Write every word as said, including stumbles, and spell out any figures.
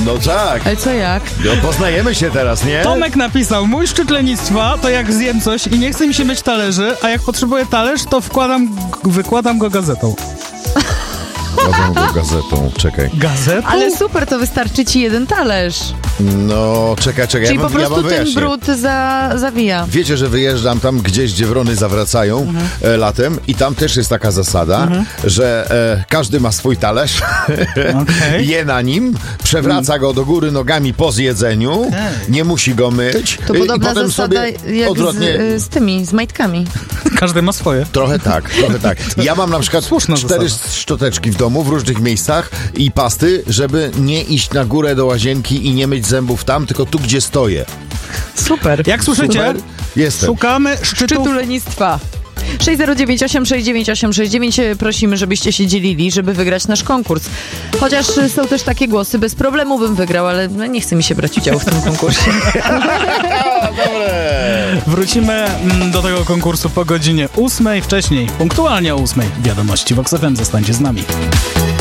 No tak. Ale co jak? No, poznajemy się teraz, nie? Tomek napisał, mój szczyt lenistwa to jak zjem coś i nie chce mi się myć talerzy, a jak potrzebuję talerz, to wkładam, wykładam go gazetą. Wkładam go gazetą, czekaj. Gazetą? Ale super, to wystarczy ci jeden talerz. No, czekaj, czekaj. Czyli ja po mam, prostu ja mam ten wyjaśnię. brud za, zawija. Wiecie, że wyjeżdżam tam gdzieś, gdzie wrony zawracają Mhm. e, latem i tam też jest taka zasada, Mhm. że e, każdy ma swój talerz, Okay. je na nim, przewraca go do góry nogami po zjedzeniu, Okay. nie musi go myć To i podobna potem zasada sobie jak odwrotnie... z, z tymi, z majtkami. Każdy ma swoje. Trochę tak, trochę tak. Ja mam na przykład Słuszna cztery zasada. szczoteczki w domu, w różnych miejscach i pasty, żeby nie iść na górę do łazienki i nie myć zębów tam, tylko tu, gdzie stoję. Super. Jak słyszycie, Super. Jestem. szukamy szczytów... Szczytu lenistwa. sześć zero dziewięć osiem sześć dziewięć osiem sześć dziewięć prosimy, żebyście się dzielili, żeby wygrać nasz konkurs. Chociaż są też takie głosy, bez problemu bym wygrał, ale no nie chce mi się brać udziału w tym konkursie. Wrócimy mm, do tego konkursu po godzinie ósmej, wcześniej, punktualnie o ósmej. Wiadomości w Vox F M, zostańcie z nami.